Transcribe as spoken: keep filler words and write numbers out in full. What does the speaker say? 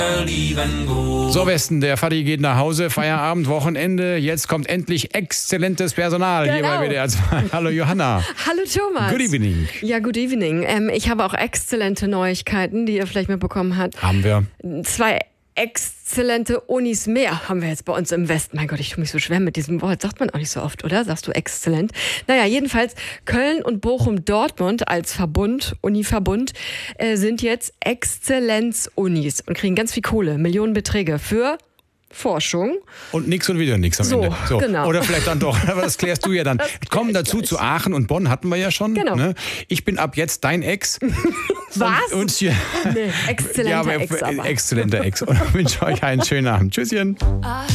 So, Westen, der Vati geht nach Hause, Feierabend, Wochenende. Jetzt kommt endlich exzellentes Personal hier Genau. bei W D R zwei. Hallo Johanna. Hallo Thomas. Good evening. Ja, good evening. Ähm, ich habe auch exzellente Neuigkeiten, die ihr vielleicht mitbekommen habt. Haben wir. Zwei exzellente Unis mehr haben wir jetzt bei uns im Westen. Mein Gott, ich tue mich so schwer mit diesem Wort. Sagt man auch nicht so oft, oder? Sagst du exzellent? Naja, jedenfalls Köln und Bochum-Dortmund als Verbund, Univerbund, äh, sind jetzt Exzellenz-Unis und kriegen ganz viel Kohle, Millionenbeträge für Forschung. Und nix und wieder nix am So, Ende. So, genau. Oder vielleicht dann doch, aber das klärst du ja dann. Das Kommen klär ich dazu gleich. zu Aachen und Bonn, hatten wir ja schon. Genau. Ne? Ich bin ab jetzt dein Ex. Was? Und, und hier, Nee, exzellenter ja, aber Ex aber. exzellenter Ex. Und wünsche euch einen schönen Abend. Tschüsschen.